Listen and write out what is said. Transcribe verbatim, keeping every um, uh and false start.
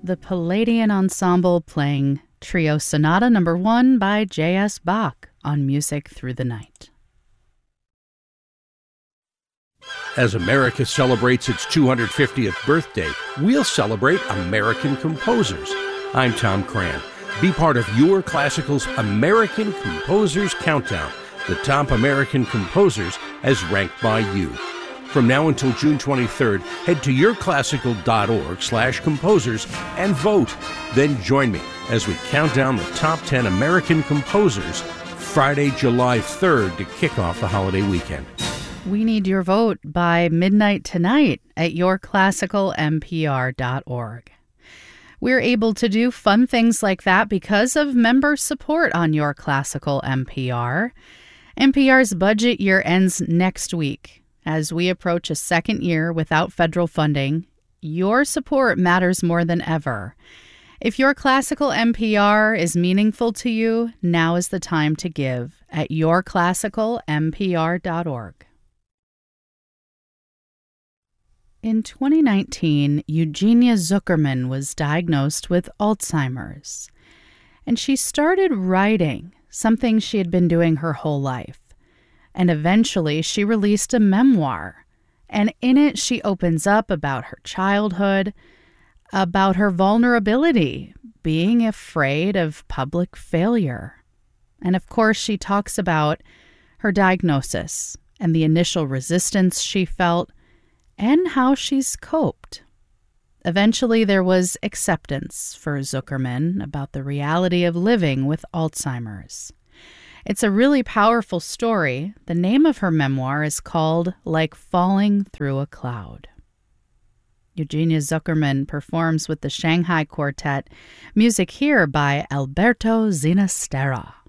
the Palladian Ensemble playing Trio Sonata Number one by J S. Bach on Music Through the Night. As America celebrates its two hundred fiftieth birthday, we'll celebrate American composers. I'm Tom Cran. Be part of Your Classical's American Composers Countdown, the top American composers as ranked by you. From now until June twenty-third, head to yourclassical.org slash composers and vote. Then join me as we count down the top ten American composers Friday, July third to kick off the holiday weekend. We need your vote by midnight tonight at your classical n p r dot org. We're able to do fun things like that because of member support on Your Classical N P R. N P R's budget year ends next week. As we approach a second year without federal funding, your support matters more than ever. If Your Classical N P R is meaningful to you, now is the time to give at your classical n p r dot org. In twenty nineteen, Eugenia Zuckerman was diagnosed with Alzheimer's, and she started writing, something she had been doing her whole life. And eventually she released a memoir, and in it she opens up about her childhood, about her vulnerability, being afraid of public failure. And of course she talks about her diagnosis and the initial resistance she felt and how she's coped. Eventually there was acceptance for Zuckerman about the reality of living with Alzheimer's. It's a really powerful story. The name of her memoir is called Like Falling Through a Cloud. Eugenia Zuckerman performs with the Shanghai Quartet. Music here by Alberto Zinastera.